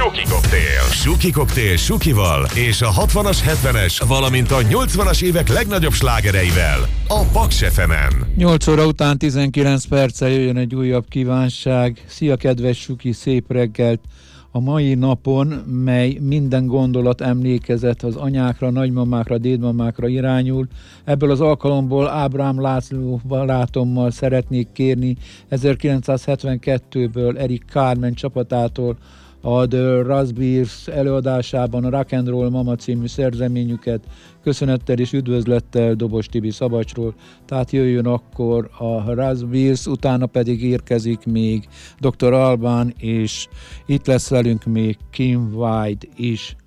Suki Koktél. Suki Koktél Sukival és a 60-as, 70-es, valamint a 80-as évek legnagyobb slágereivel a Paks FM-en. 8 óra után 19 perccel jöjjön egy újabb kívánság. Szia kedves Suki, szép reggelt! A mai napon, mely minden gondolat emlékezet az anyákra, nagymamákra, dédmamákra irányul, ebből az alkalomból Ábrám László barátommal szeretnék kérni 1972-ből Eric Carmen csapatától a The Raspberries előadásában a Rock and Roll Mama című szerzeményüket. Köszönettel és üdvözlettel Dobos Tibi Szabacsról. Tehát jöjjön akkor a Raspberries, utána pedig érkezik még Dr. Alban, és itt lesz velünk még Kim Wilde is.